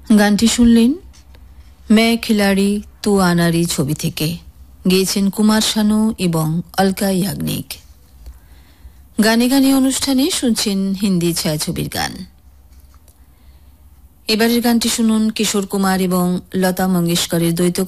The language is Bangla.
গানটি শুনলেন मैं खिलाड़ी तू আনারি ছবি থেকে, গেয়েছেন কুমার শানু এবং অলকা ইয়াগনিক। গানে গানে অনুষ্ঠানে শুনছেন হিন্দি ছায়াছবির গান। এবারের গানটি শুনুন কিশোর কুমার এবং লতা মঙ্গেশকরের দ্বৈত